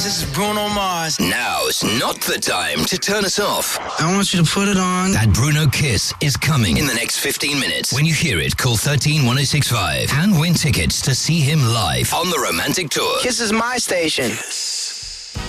This is Bruno Mars. Now's not the time to turn us off. I want you to put it on. That Bruno Kiss is coming in the next 15 minutes. When you hear it, call 131065 and win tickets to see him live on the Romantic Tour. Kiss is my station.